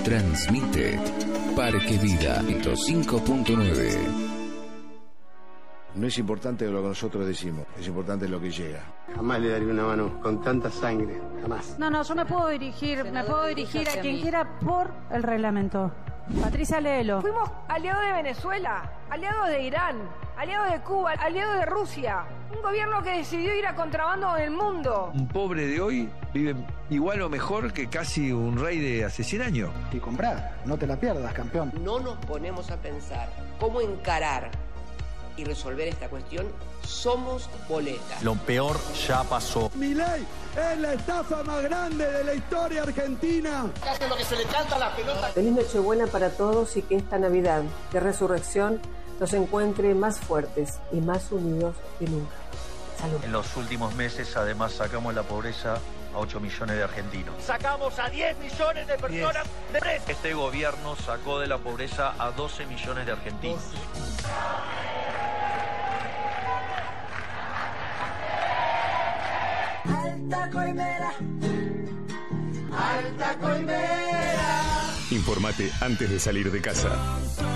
Transmite Parque Vida 105.9. No es importante lo que nosotros decimos, es importante lo que llega. Jamás le daría una mano con tanta sangre, jamás. No, yo me puedo dirigir a quien quiera por el reglamento. Patricia, léelo. Fuimos aliados de Venezuela, aliados de Irán, aliados de Cuba, aliados de Rusia. Un gobierno que decidió ir a contrabando en el mundo. Un pobre de hoy vive igual o mejor que casi un rey de hace 100 años. Y comprar, no te la pierdas, campeón. No nos ponemos a pensar cómo encarar y resolver esta cuestión, somos boletas. Lo peor ya pasó. Milei es la estafa más grande de la historia argentina. Hace lo que se le canta a la pelota. Feliz Nochebuena para todos y que esta Navidad de resurrección nos encuentre más fuertes y más unidos que nunca. Salud. En los últimos meses, además, sacamos la pobreza a 8 millones de argentinos. Sacamos a 10 millones de personas de pobreza. Este gobierno sacó de la pobreza a 12 millones de argentinos. Alta Coimera, Alta Coimera. Informate antes de salir de casa.